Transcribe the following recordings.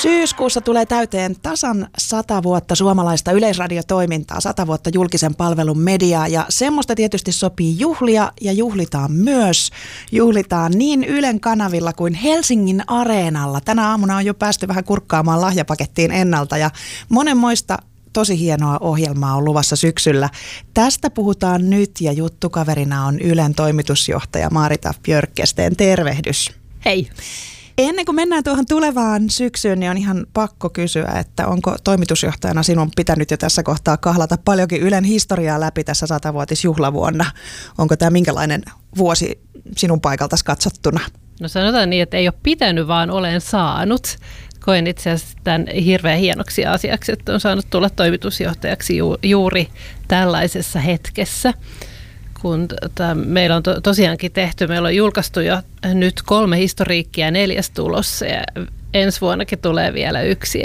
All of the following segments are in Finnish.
Syyskuussa tulee täyteen tasan 100 vuotta suomalaista yleisradiotoimintaa, 100 vuotta julkisen palvelun mediaa ja semmoista tietysti sopii juhlia ja juhlitaan myös. Juhlitaan niin Ylen kanavilla kuin Helsingin Areenalla. Tänä aamuna on jo päästy vähän kurkkaamaan lahjapakettiin ennalta ja monenmoista tosi hienoa ohjelmaa on luvassa syksyllä. Tästä puhutaan nyt ja juttukaverina on Ylen toimitusjohtaja Marita Björkkesten. Tervehdys. Hei. Ennen kuin mennään tuohon tulevaan syksyyn, niin on ihan pakko kysyä, että onko toimitusjohtajana sinun pitänyt jo tässä kohtaa kahlata paljonkin Ylen historiaa läpi tässä 100-vuotisjuhlavuonna? Onko tämä minkälainen vuosi sinun paikaltasi katsottuna? No sanotaan niin, että ei ole pitänyt, vaan olen saanut. Koen itse asiassa tämän hirveän hienoksi asiaksi, että on saanut tulla toimitusjohtajaksi juuri tällaisessa hetkessä. Kun meillä on tosiaankin tehty, meillä on julkaistu jo nyt 3 historiikkia ja 4 tulossa ja ensi vuonnakin tulee vielä 1.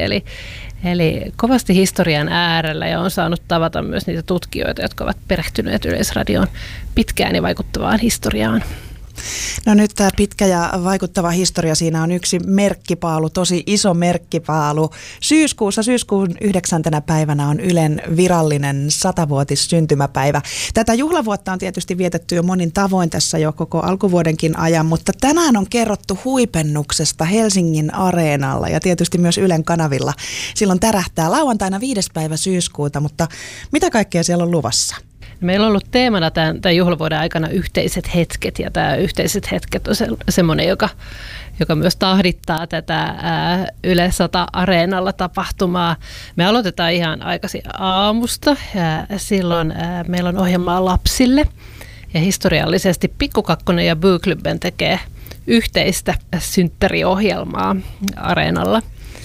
Eli kovasti historian äärellä ja on saanut tavata myös niitä tutkijoita, jotka ovat perehtyneet Yleisradion pitkään ja vaikuttavaan historiaan. No nyt tämä pitkä ja vaikuttava historia, siinä on yksi merkkipaalu, tosi iso merkkipaalu. Syyskuun 9. päivänä on Ylen virallinen 100-vuotis syntymäpäivä. Tätä juhlavuotta on tietysti vietetty jo monin tavoin tässä jo koko alkuvuodenkin ajan, mutta tänään on kerrottu huipennuksesta Helsingin Areenalla ja tietysti myös Ylen kanavilla. Silloin tärähtää lauantaina 5. päivä syyskuuta, mutta mitä kaikkea siellä on luvassa? Meillä on ollut teemana tämän juhlavuoden aikana yhteiset hetket, ja tämä yhteiset hetket on semmoinen, joka myös tahdittaa tätä Yle 100 Areenalla tapahtumaa. Me aloitetaan ihan aikaisin aamusta, ja silloin meillä on ohjelmaa lapsille, ja historiallisesti Pikku Kakkonen ja Booklubben tekee yhteistä synttäriohjelmaa Areenalla.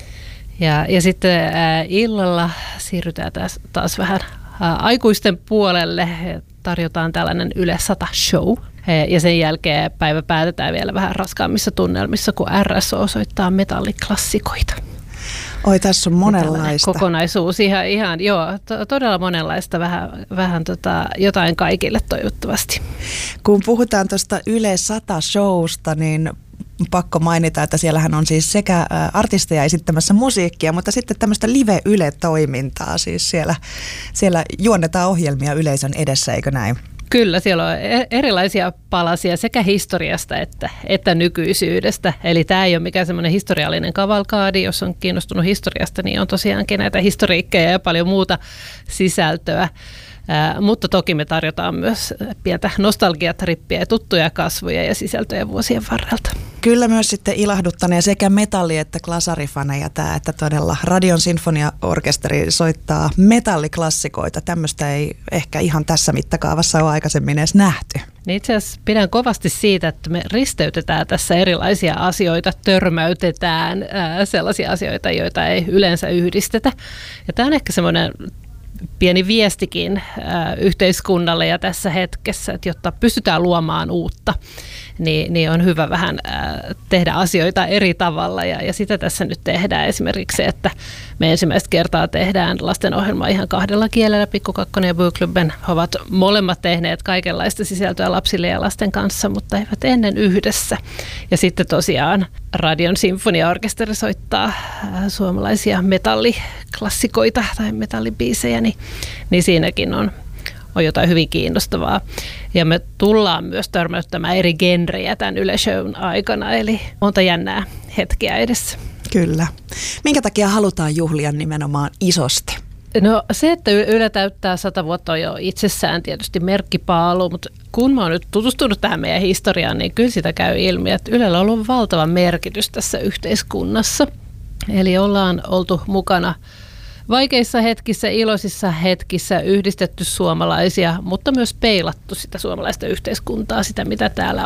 Ja sitten illalla siirrytään taas vähän aikuisten puolelle, tarjotaan tällainen Yle 100 show ja sen jälkeen päivä päätetään vielä vähän raskaammissa tunnelmissa, kun RSO osoittaa metalliklassikoita. Oi, tässä on monenlaista. Kokonaisuus, ihan joo, todella monenlaista, vähän jotain kaikille toivottavasti. Kun puhutaan tuosta Yle 100 showsta, niin pakko mainita, että siellähän on siis sekä artisteja esittämässä musiikkia, mutta sitten tämmöistä live-Yle-toimintaa. Siis siellä juonnetaan ohjelmia yleisön edessä, eikö näin? Kyllä, siellä on erilaisia palasia sekä historiasta että nykyisyydestä. Eli tämä ei ole mikään semmoinen historiallinen kavalkaadi. Jos on kiinnostunut historiasta, niin on tosiaankin näitä historiikkeja ja paljon muuta sisältöä. Mutta toki me tarjotaan myös pientä nostalgiatrippiä ja tuttuja kasvoja ja sisältöjä vuosien varrelta. Kyllä myös sitten ilahduttaneen sekä metalli- että klasarifaneja tämä, että todella Radion Sinfoniaorkesteri soittaa metalliklassikoita. Tämmöistä ei ehkä ihan tässä mittakaavassa ole aikaisemmin edes nähty. Niin itse asiassa pidän kovasti siitä, että me risteytetään tässä erilaisia asioita, törmäytetään sellaisia asioita, joita ei yleensä yhdistetä. Ja tämä on ehkä semmoinen pieni viestikin yhteiskunnalle ja tässä hetkessä, että jotta pystytään luomaan uutta, niin on hyvä vähän tehdä asioita eri tavalla. Ja sitä tässä nyt tehdään esimerkiksi se, että me ensimmäistä kertaa tehdään lastenohjelma ihan 2 kielellä. Pikku Kakkonen ja Booklubben ovat molemmat tehneet kaikenlaista sisältöä lapsille ja lasten kanssa, mutta eivät ennen yhdessä. Ja sitten tosiaan Radion Sinfoniaorkesteri soittaa suomalaisia metalliklassikoita tai metallibiisejä, niin siinäkin on jotain hyvin kiinnostavaa. Ja me tullaan myös törmäyttämään eri genrejä tämän Yle Shown aikana, eli monta jännää hetkeä edessä. Kyllä. Minkä takia halutaan juhlia nimenomaan isosti? No se, että Yle täyttää 100 vuotta on jo itsessään tietysti merkkipaalu, mutta kun mä oon nyt tutustunut tähän meidän historiaan, niin kyllä sitä käy ilmi, että Ylellä on ollut valtava merkitys tässä yhteiskunnassa. Eli ollaan oltu mukana vaikeissa hetkissä, iloisissa hetkissä, yhdistetty suomalaisia, mutta myös peilattu sitä suomalaista yhteiskuntaa, sitä mitä täällä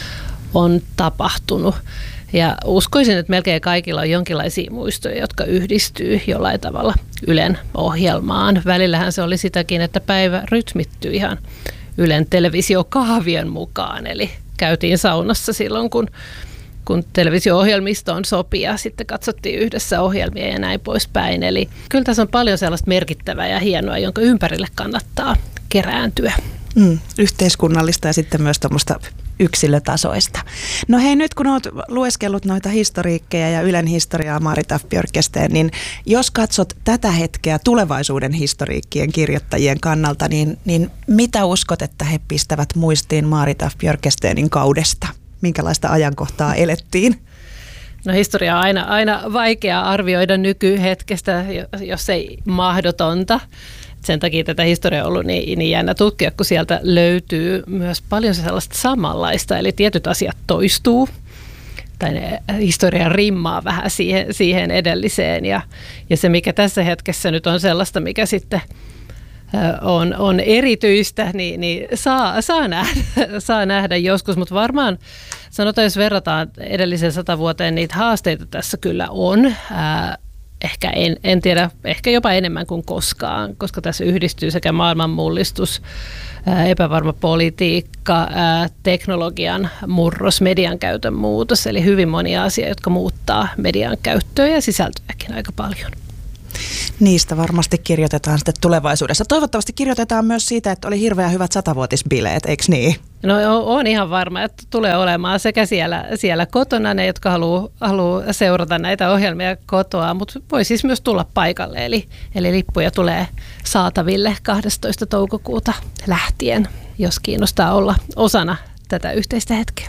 on tapahtunut. Ja uskoisin, että melkein kaikilla on jonkinlaisia muistoja, jotka yhdistyy jollain tavalla Ylen ohjelmaan. Välillähän se oli sitäkin, että päivä rytmittyy ihan Ylen televisiokaavien mukaan. Eli käytiin saunassa silloin, kun televisio-ohjelmistoon sopi ja sitten katsottiin yhdessä ohjelmia ja näin poispäin. Eli kyllä tässä on paljon sellaista merkittävää ja hienoa, jonka ympärille kannattaa kerääntyä. Yhteiskunnallista ja sitten myös tuommoista yksilötasoista. No hei, nyt kun olet lueskellut noita historiikkeja ja Ylen historiaa Maarit F. Björkesteen, niin jos katsot tätä hetkeä tulevaisuuden historiikkien kirjoittajien kannalta, niin mitä uskot, että he pistävät muistiin Maarit F. Björkesteenin kaudesta? Minkälaista ajankohtaa elettiin? No historia on aina vaikea arvioida nykyhetkestä, jos ei mahdotonta. Sen takia tätä historiaa on ollut niin jännä tutkia, kun sieltä löytyy myös paljon sellaista samanlaista, eli tietyt asiat toistuu, tai historia rimmaa vähän siihen edelliseen, ja se mikä tässä hetkessä nyt on sellaista, mikä sitten on erityistä, niin saa nähdä joskus, mutta varmaan sanotaan, jos verrataan edelliseen 100 vuoteen, niitä haasteita tässä kyllä on. Ehkä en tiedä, ehkä jopa enemmän kuin koskaan, koska tässä yhdistyy sekä maailmanmullistus, epävarma politiikka, teknologian murros, median käytön muutos, eli hyvin monia asioita, jotka muuttaa median käyttöä ja sisältöäkin aika paljon. Niistä varmasti kirjoitetaan sitten tulevaisuudessa. Toivottavasti kirjoitetaan myös siitä, että oli hirveän hyvät 100-vuotisbileet, eikö niin? No on ihan varma, että tulee olemaan sekä siellä kotona ne, jotka haluaa seurata näitä ohjelmia kotoa, mutta voi siis myös tulla paikalle. Eli lippuja tulee saataville 12. toukokuuta lähtien, jos kiinnostaa olla osana tätä yhteistä hetkeä.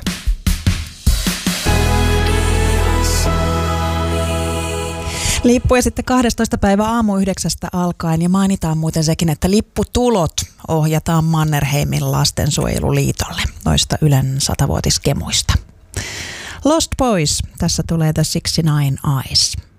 Lippuja sitten 12. päivä aamu 9 alkaen ja mainitaan muuten sekin, että lipputulot ohjataan Mannerheimin lastensuojeluliitolle noista Ylen 100-vuotiskemuista. Lost Boys, tässä tulee The 69 Eyes.